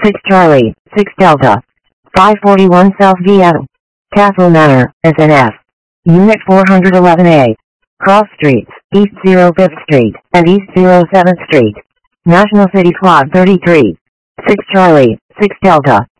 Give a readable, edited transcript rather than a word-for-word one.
6 Charlie, 6 Delta. 541 South Viaduct. Castle Manor, SNF. Unit 411A. Cross Streets, East 05th Street, and East 07th Street. National City Squad 33. 6 Charlie, 6 Delta.